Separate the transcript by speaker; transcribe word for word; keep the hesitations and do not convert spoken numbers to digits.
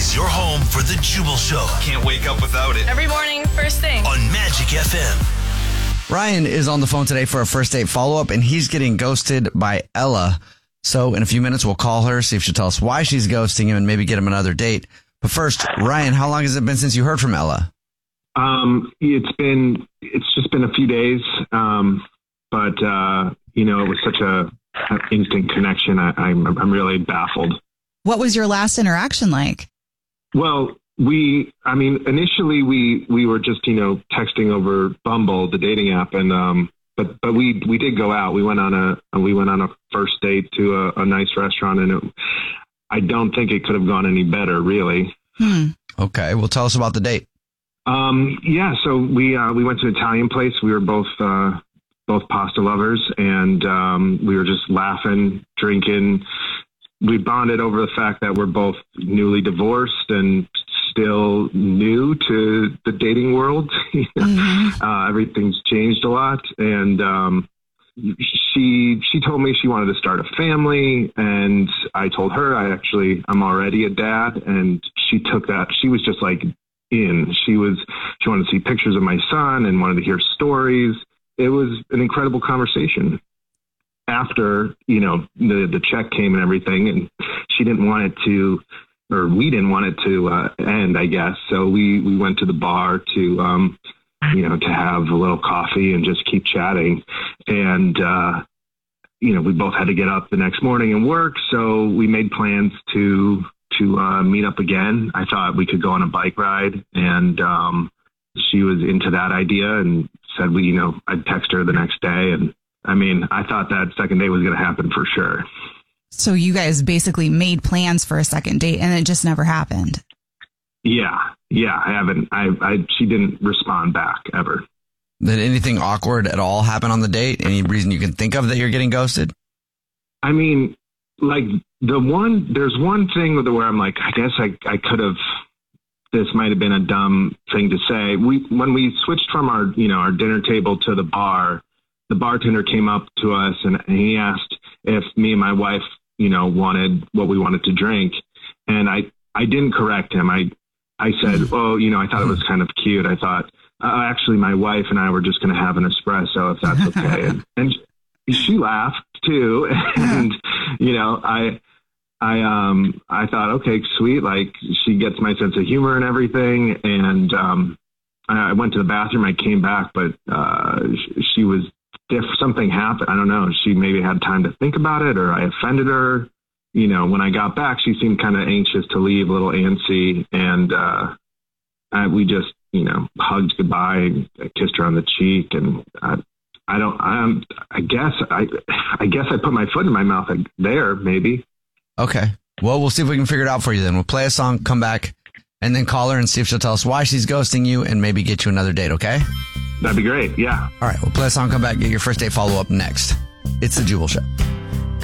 Speaker 1: is your home for The Jubal Show.
Speaker 2: Can't wake up without it.
Speaker 3: Every morning, first thing.
Speaker 1: On Magic F M.
Speaker 4: Ryan is on the phone today for a first date follow-up, and he's getting ghosted by Ella. So in a few minutes, we'll call her, see if she'll tell us why she's ghosting him, and maybe get him another date. But first, Ryan, how long has it been since you heard from Ella?
Speaker 5: Um, it's been, it's just been a few days. Um, but, uh, you know, it was such a, an instant connection. I, I'm, I'm really baffled.
Speaker 6: What was your last interaction like?
Speaker 5: Well, we, I mean, initially we, we were just, you know, texting over Bumble, the dating app. And, um, but, but we, we did go out. We went on a, we went on a first date to a, a nice restaurant, and it, I don't think it could have gone any better, really.
Speaker 6: Hmm.
Speaker 4: Okay. Well, tell us about the date.
Speaker 5: Um, yeah, so we, uh, we went to an Italian place. We were both, uh, both pasta lovers, and, um, we were just laughing, drinking. We bonded over the fact that we're both newly divorced and still new to the dating world. Mm-hmm. uh, everything's changed a lot. And, um, she, she told me she wanted to start a family, and I told her I actually, I'm already a dad. And she took that. She was just like in, she was, she wanted to see pictures of my son and wanted to hear stories. It was an incredible conversation. After, you know, the, the check came and everything, and she didn't want it to, or we didn't want it to uh, end, I guess. So we, we went to the bar to, um, you know, to have a little coffee and just keep chatting. And, uh, you know, we both had to get up the next morning and work. So we made plans to, to uh, meet up again. I thought we could go on a bike ride, and um, she was into that idea and said, we, you know, I'd text her the next day. And I mean, I thought that second date was going to happen for sure.
Speaker 6: So you guys basically made plans for a second date, and it just never happened.
Speaker 5: Yeah. Yeah. I haven't, I, I, she didn't respond back ever.
Speaker 4: Did anything awkward at all happen on the date? Any reason you can think of that you're getting ghosted?
Speaker 5: I mean, like the one, there's one thing where I'm like, I guess I, I could have, this might've been a dumb thing to say. We, when we switched from our, you know, our dinner table to the bar, the bartender came up to us and he asked if me and my wife, you know, wanted what we wanted to drink. And I, I didn't correct him. I, I said, oh, you know, I thought it was kind of cute. I thought, uh, actually, my wife and I were just going to have an espresso, if that's okay. and, and she laughed too. And, you know, I, I, um, I thought, okay, sweet. Like, she gets my sense of humor and everything. And, um, I went to the bathroom. I came back, but, uh, she was, if something happened, I don't know, she maybe had time to think about it, or I offended her. You know, when I got back, she seemed kind of anxious to leave, a little antsy. And, uh, I, we just, you know, hugged goodbye. I kissed her on the cheek, and I, I don't, I'm, I guess, I, I guess I put my foot in my mouth like, there, maybe.
Speaker 4: Okay. Well, we'll see if we can figure it out for you then. We'll play a song, come back, and then call her and see if she'll tell us why she's ghosting you and maybe get you another date, okay?
Speaker 5: That'd be great, yeah.
Speaker 4: All right, we'll play a song, come back, get your first date follow-up next. It's The Jubal Show.